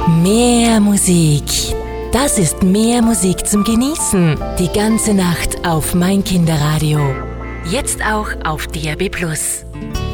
Mehr Musik. Das ist mehr Musik zum Genießen. Die ganze Nacht auf mein Kinderradio. Jetzt auch auf DAB+.